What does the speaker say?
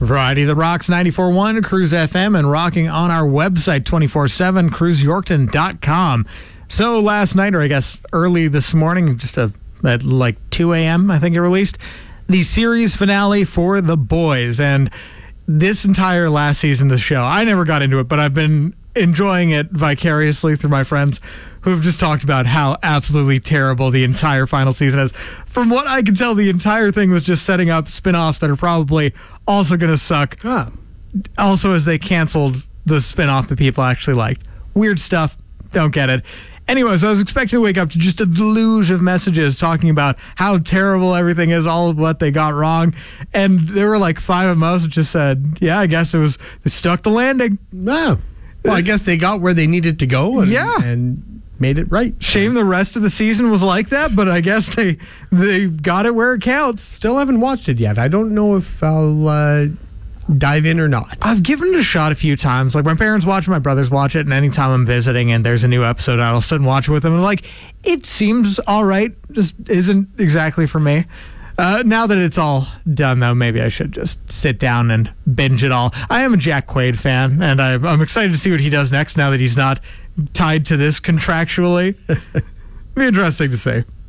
Variety that rocks 94.1 Cruise FM and rocking on our website 24/7 cruiseyorkton.com. So last night, or I guess early this morning, just at like 2 a.m. I think it released the series finale for The Boys. And this entire last season of the show, I never got into it, but I've been enjoying it vicariously through my friends who have just talked about how absolutely terrible the entire final season is. From what I can tell, the entire thing was just setting up spin-offs that are probably also going to suck. Also, as they canceled the spin-off that people actually liked. Weird stuff. Don't get it. Anyways, I was expecting to wake up to just a deluge of messages talking about how terrible everything is, all of what they got wrong. And there were like 5 of us that just said, yeah, I guess they stuck the landing. Wow. Well, I guess they got where they needed to go and made it right. Shame the rest of the season was like that, but I guess they got it where it counts. Still haven't watched it yet. I don't know if I'll dive in or not. I've given it a shot a few times. Like my parents watch it, my brothers watch it, and anytime I'm visiting and there's a new episode, I'll sit and watch it with them. And like, it seems all right, just isn't exactly for me. Now that it's all done, though, maybe I should just sit down and binge it all. I am a Jack Quaid fan, and I'm excited to see what he does next now that he's not tied to this contractually. Be interesting to see.